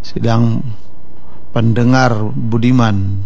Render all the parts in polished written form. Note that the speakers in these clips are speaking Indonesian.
sidang pendengar budiman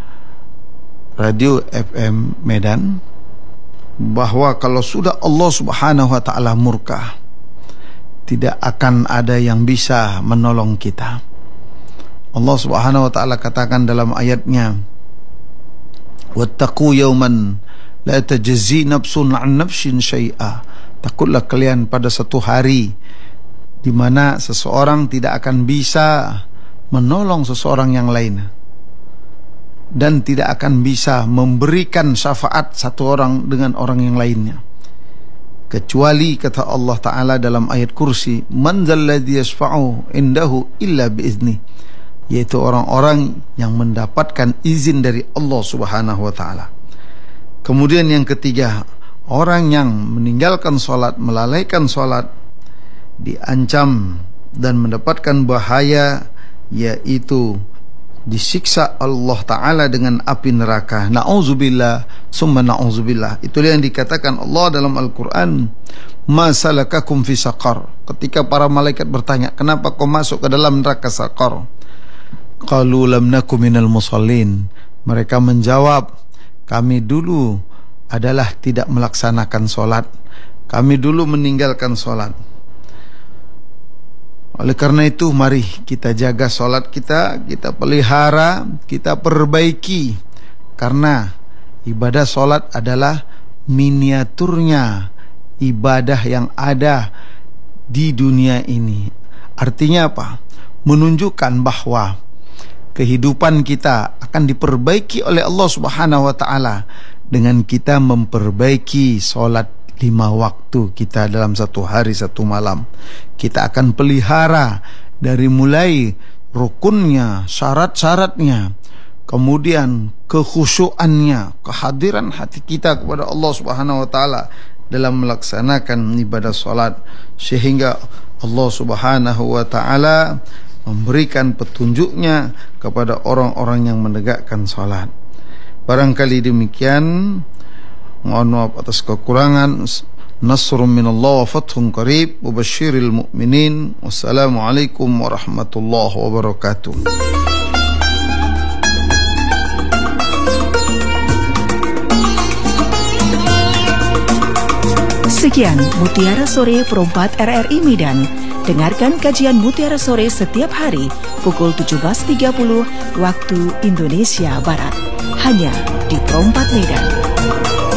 Radio FM Medan, bahwa kalau sudah Allah Subhanahu wa ta'ala murka, tidak akan ada yang bisa menolong kita. Allah Subhanahu wa ta'ala katakan dalam ayatnya, wattaqu yawman la tajzi nafsun 'an nafsin syai'a. Takutlah kalian pada satu hari di mana seseorang tidak akan bisa menolong seseorang yang lain, dan tidak akan bisa memberikan syafaat satu orang dengan orang yang lainnya, kecuali kata Allah Ta'ala dalam ayat kursi, man zalladzi yashfa'u indahu illa biizni, yaitu orang-orang yang mendapatkan izin dari Allah Subhanahu wa ta'ala. Kemudian yang ketiga, orang yang meninggalkan sholat, melalaikan sholat, diancam dan mendapatkan bahaya, yaitu disiksa Allah Ta'ala dengan api neraka. Na'udzubillah summa na'udzubillah. Itulah yang dikatakan Allah dalam Al-Quran, ma salakakum fi saqar. Ketika para malaikat bertanya, kenapa kau masuk ke dalam neraka saqar? Qalu lam naku minal musallin. Mereka menjawab, kami dulu adalah tidak melaksanakan sholat, kami dulu meninggalkan sholat. Oleh karena itu, mari kita jaga sholat kita, kita pelihara, kita perbaiki. Karena ibadah sholat adalah miniaturnya ibadah yang ada di dunia ini. Artinya apa? Menunjukkan bahwa kehidupan kita akan diperbaiki oleh Allah Subhanahu wa ta'ala dengan kita memperbaiki sholat 5 waktu kita dalam satu hari satu malam. Kita akan pelihara dari mulai rukunnya, syarat-syaratnya, kemudian kekhusyuannya, kehadiran hati kita kepada Allah Subhanahu wa ta'ala dalam melaksanakan ibadah salat, sehingga Allah Subhanahu wa ta'ala memberikan petunjuknya kepada orang-orang yang menegakkan salat. Barangkali demikian. Mohon maaf atas kekurangan. Nasrun minallah wa fathun qarib wa basyiril mu'minin. Wassalamualaikum warahmatullahi wabarakatuh. Sekian Mutiara Sore Perempat RRI Medan. Dengarkan kajian Mutiara Sore setiap hari pukul 17.30 waktu Indonesia Barat, hanya di Perempat Medan.